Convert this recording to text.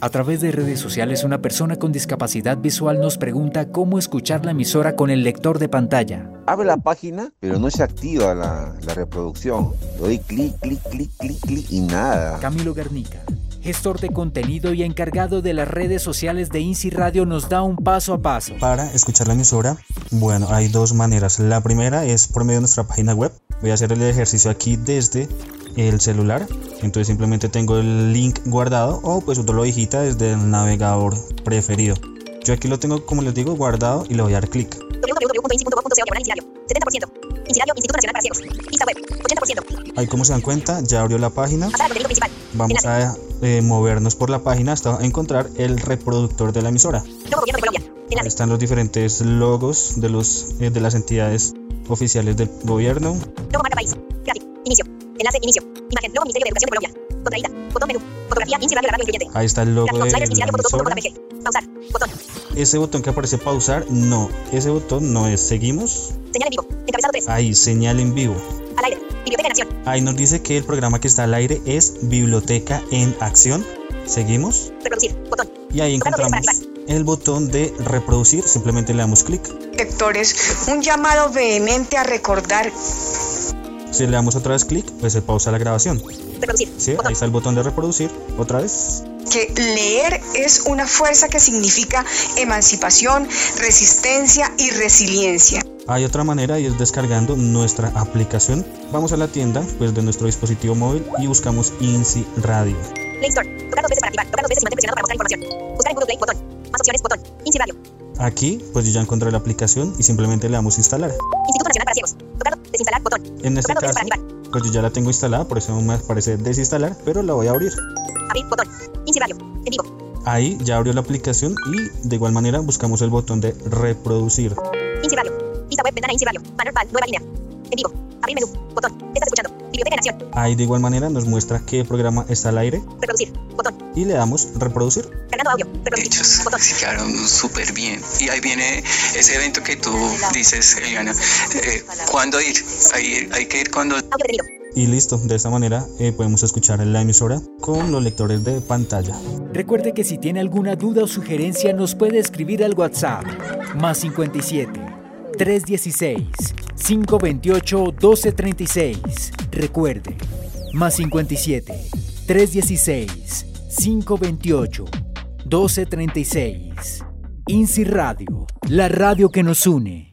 A través de redes sociales, una persona con discapacidad visual nos pregunta cómo escuchar la emisora con el lector de pantalla. Abre la página, pero no se activa la reproducción. Le doy clic, clic, clic, clic, clic y nada. Camilo Guernica, gestor de contenido y encargado de las redes sociales de INSI Radio, nos da un paso a paso. Para escuchar la emisora, bueno, hay dos maneras. La primera es por medio de nuestra página web. Voy a hacer el ejercicio aquí desde el celular, entonces simplemente tengo el link guardado o pues uno lo digita desde el navegador preferido. Yo aquí lo tengo, como les digo, guardado y le voy a dar clic. www.insi.gov.co/INSI 70%. INSI Radio, Instituto Nacional para Ciegos. Vista web, 80%. Ahí, como se dan cuenta, ya abrió la página. Vamos a movernos por la página hasta encontrar el reproductor de la emisora. Ahí están los diferentes logos de las entidades oficiales del gobierno. Logo, marca, país, gráfico, inicio, enlace, inicio, imagen, logo, Ministerio de Educación de Colombia, contraída, botón menú, fotografía, INSI Radio, la radio incluyente. Ahí está el logo de la emisora. Pausar, botón. Ese botón que aparece pausar, no, ese botón no es seguimos. Señal en vivo, encabezado 3. Ahí, señal en vivo. Al aire, Biblioteca en Acción. Ahí nos dice que el programa que está al aire es Biblioteca en Acción. Seguimos. Reproducir, botón. Y ahí encontramos el botón de reproducir, simplemente le damos clic. Lectores, un llamado vehemente a recordar. Si le damos otra vez clic, pues se pausa la grabación. Reproducir, ¿Sí? botón. Ahí está el botón de reproducir, otra vez. Que leer es una fuerza que significa emancipación, resistencia y resiliencia. Hay otra manera y es descargando nuestra aplicación. Vamos a la tienda pues, de nuestro dispositivo móvil y buscamos INSI Radio. Play Store, tocar 2 veces para activar, tocar 2 veces y mantén presionado para buscar información. Buscar en Google Play, botón. Más opciones, botón. INSI Radio. Aquí pues yo ya encontré la aplicación y simplemente le damos instalar. Instituto Nacional para Ciegos. Tocar, desinstalar, botón. En este tocar 2 veces caso para activar. pues yo ya la tengo instalada, por eso me aparece desinstalar, pero la voy a abrir. Abrir, botón. INSI Radio, en vivo. Ahí ya abrió la aplicación y de igual manera buscamos el botón de reproducir. INSI Radio. Vista web, ventana INSI Radio. Banner pal, nueva línea. En vivo. Abrir menú. Botón. Estás escuchando. Biblioteca en Acción. Ahí de igual manera nos muestra qué programa está al aire. Reproducir. Botón. Y le damos reproducir. Cargando audio. Reproducir. Hechos. Botón. Se quedaron súper bien. Y ahí viene ese evento que tú dices, Eliana. ¿Cuándo ir? Hay que ir cuando... Audio detenido. Y listo, de esta manera podemos escuchar la emisora con los lectores de pantalla. Recuerde que si tiene alguna duda o sugerencia nos puede escribir al WhatsApp +57 316 528 1236. Recuerde, +57 316 528 1236. INSI Radio, la radio que nos une.